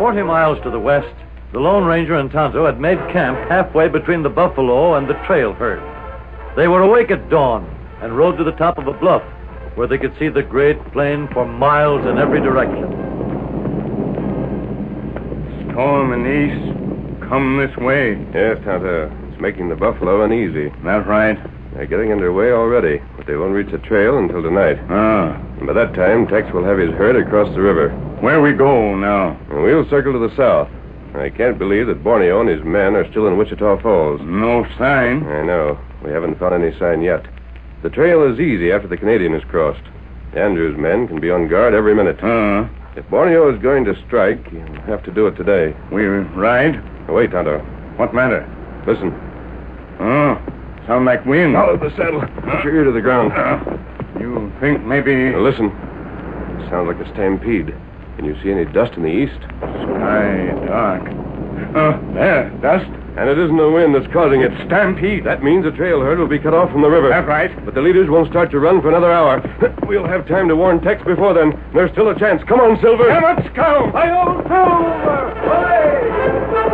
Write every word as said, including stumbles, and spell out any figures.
Forty miles to the west, the Lone Ranger and Tonto had made camp halfway between the buffalo and the trail herd. They were awake at dawn and rode to the top of a bluff where they could see the great plain for miles in every direction. Storm in the east. Come this way. Yes, Tonto. It's making the buffalo uneasy. That's right. They're getting underway already, but they won't reach the trail until tonight. Ah. And by that time, Tex will have his herd across the river. Where we go now? And we'll circle to the south. I can't believe that Borneo and his men are still in Wichita Falls. No sign. I know. We haven't found any sign yet. The trail is easy after the Canadian is crossed. Andrews' men can be on guard every minute. Uh-huh. If Borneo is going to strike, he'll have to do it today. We ride? Now, wait, Tonto. What matter? Listen. Oh, sound like wind. Out of the saddle. Put your ear to the ground. Uh, you think maybe... Now, listen. It sounds like a stampede. Can you see any dust in the east? Sky dark. Uh, there, dust. And it isn't the wind that's causing it. Stampede. That means the trail herd will be cut off from the river. That's right. But the leaders won't start to run for another hour. We'll have time to warn Tex before then. There's still a chance. Come on, Silver. Come on, Scout. Hi-yo, Silver!